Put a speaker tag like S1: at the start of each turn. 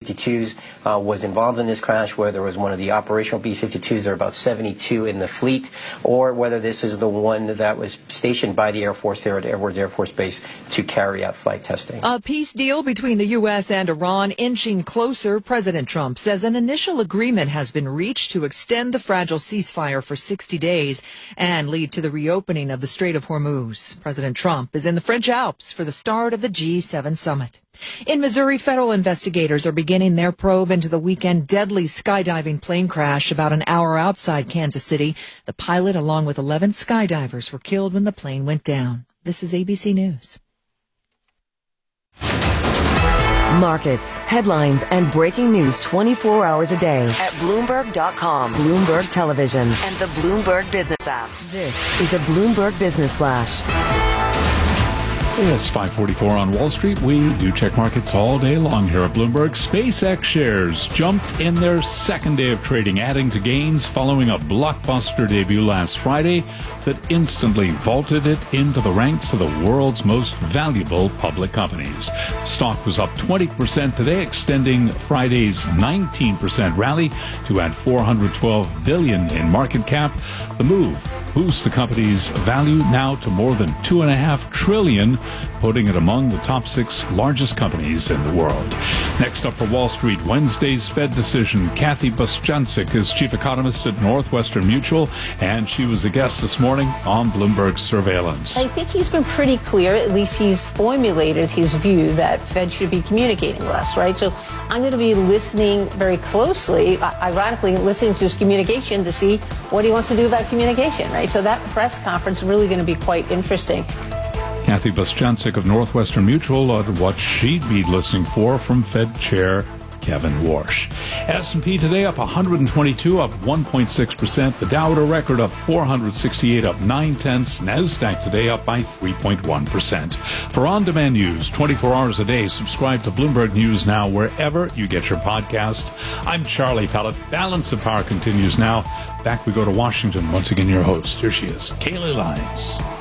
S1: B-52s was involved in this crash, whether it was one of the operational B-52s, there are about 72 in the fleet, or whether this is the one that was stationed by the Air Force there at Edwards Air Force Base to carry out flight testing.
S2: A peace deal between the U.S. and Iran inching closer. President Trump says an initial agreement has been reached to extend the fragile ceasefire for 60 days and lead to the reopening of the Strait of Hormuz. President Trump is in the French Alps for the start of the G7 summit. In Missouri, federal investigators are beginning their probe into the weekend deadly skydiving plane crash about an hour outside Kansas City. The pilot, along with 11 skydivers, were killed when the plane went down. This is ABC News.
S3: Markets, headlines, and breaking news 24 hours a day at Bloomberg.com, Bloomberg Television, and the Bloomberg Business app. This is a Bloomberg Business Flash.
S4: It's 5:44 on Wall Street. We do check markets all day long here at Bloomberg. SpaceX shares jumped in their second day of trading, adding to gains following a blockbuster debut last Friday that instantly vaulted it into the ranks of the world's most valuable public companies. Stock was up 20% today, extending Friday's 19% rally to add $412 billion in market cap. The move boosts the company's value now to more than $2.5 trillion, putting it among the top 6 largest companies in the world. Next up for Wall Street, Wednesday's Fed decision. Kathy Bostjancic is chief economist at Northwestern Mutual, and she was a guest this morning on Bloomberg Surveillance.
S5: I think he's been pretty clear, at least he's formulated his view that Fed should be communicating less, right? So I'm going to be listening very closely, ironically listening to his communication to see what he wants to do about communication, right? So that press conference is really going to be quite interesting.
S4: Kathy Bostjancic of Northwestern Mutual on what she'd be listening for from Fed Chair Kevin Warsh. S&P today up 122, up 1.6%. The Dow at a record up 468, up 0.9. NASDAQ today up by 3.1%. For on-demand news 24 hours a day, subscribe to Bloomberg News Now wherever you get your podcast. I'm Charlie Pellet. Balance of Power continues now. Back we go to Washington. Once again, your host. Here she is, Kayleigh Lyons.